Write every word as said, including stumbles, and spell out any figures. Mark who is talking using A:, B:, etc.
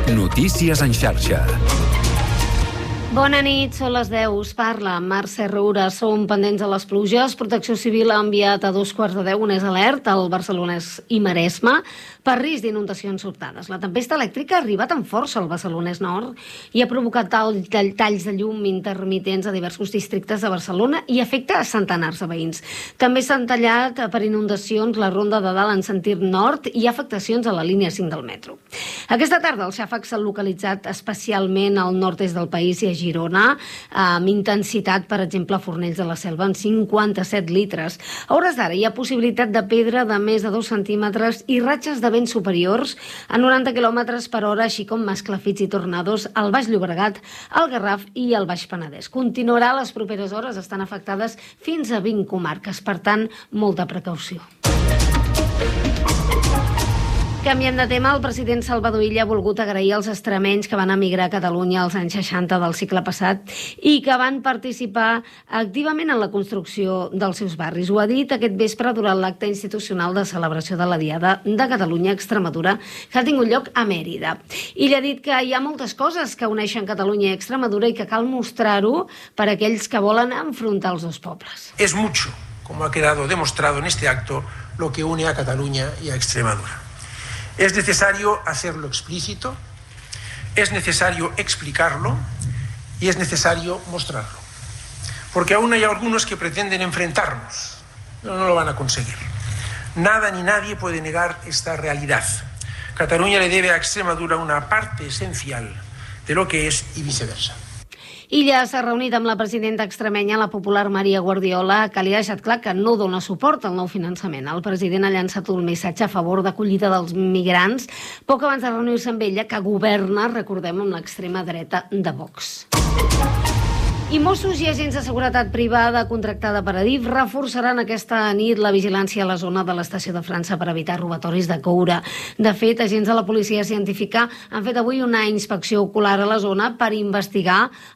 A: Notícies en xarxa.
B: Bona nit, són les deu. Us parla Mercè Roura. Som pendents de les pluges. Protecció Civil ha enviat a dos quarts de deu un és alert al Barcelonès i Maresme per risc d'inundacions sobtades. La tempesta elèctrica ha arribat amb força al Barcelonès Nord i ha provocat talls de llum intermitents a diversos districtes de Barcelona i afecta a centenars de veïns. També s'han tallat per inundacions la Ronda de Dalt en sentit nord i afectacions a la línia cinc del metro. Aquesta tarda els xàfecs s'han localitzat especialment al nord-est del país i a Girona, amb intensitat, per exemple, a Fornells de la Selva, amb cinquanta-set litres. A hores d'ara hi ha possibilitat de pedra de més de dos centímetres i ratxes de vents superiors a noranta quilòmetres per hora, així com esclafits i tornados al Baix Llobregat, al Garraf i al Baix Penedès. Continuarà les properes hores, estan afectades fins a vint comarques, per tant, molta precaució. Canviem de tema, el president Salvador Illa ha volgut agrair als extremenys que van emigrar a Catalunya als anys seixanta del segle passat i que van participar activament en la construcció dels seus barris. Ho ha dit aquest vespre durant l'acte institucional de celebració de la Diada de Catalunya-Extremadura que ha tingut lloc a Mèrida. Illa ha dit que hi ha moltes coses que uneixen Catalunya i Extremadura i que cal mostrar-ho per a aquells que volen enfrontar els dos pobles.
C: Es mucho, como ha quedado demostrado en este acto, lo que une a Cataluña y a Extremadura. Es necesario hacerlo explícito, es necesario explicarlo y es necesario mostrarlo. Porque aún hay algunos que pretenden enfrentarnos, pero no lo van a conseguir. Nada ni nadie puede negar esta realidad. Cataluña le debe a Extremadura una parte esencial de lo que es y viceversa.
B: Illa s'ha reunit amb la presidenta extremenya, la popular Maria Guardiola, que li ha deixat clar que no dona suport al nou finançament. El president ha llançat un missatge a favor d'acollida dels migrants poc abans de reunir-se amb ella, que governa, recordem, amb l'extrema dreta de Vox. I Mossos i agents de seguretat privada contractada per Adif reforçaran aquesta nit la vigilància a la zona de l'estació de França per evitar robatoris de coure. De fet, agents de la policia científica han fet avui una inspecció ocular a la zona per investigar